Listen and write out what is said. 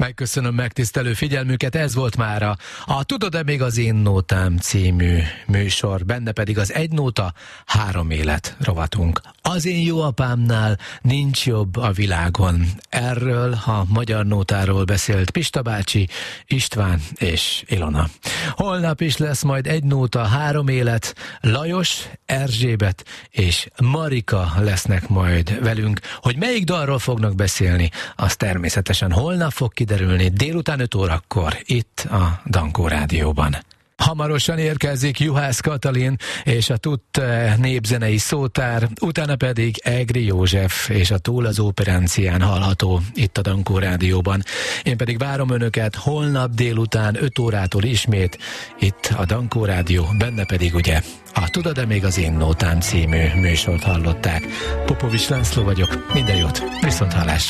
Megköszönöm megtisztelő figyelmüket, ez volt mára a Tudod-e még az én nótám című műsor, benne pedig az Egy nóta, három élet rovatunk. Az én jó apámnál nincs jobb a világon. Erről a magyar nótáról beszélt Pista bácsi, István és Ilona. Holnap is lesz majd Egy nóta, három élet. Lajos, Erzsébet és Marika lesznek majd velünk. Hogy melyik dalról fognak beszélni, az természetesen holnap fog kiderülni délután 5 órakor itt a Dankó Rádióban. Hamarosan érkezik Juhász Katalin és a TUT népzenei szótár, utána pedig Egri József és a Túl az Óperáncián hallható itt a Dankó Rádióban. Én pedig várom önöket holnap délután 5 órától ismét itt a Dankó Rádió, benne pedig ugye a Tudod-e még az én nótám című műsort hallották. Popovics László vagyok, minden jót, viszonthallásra!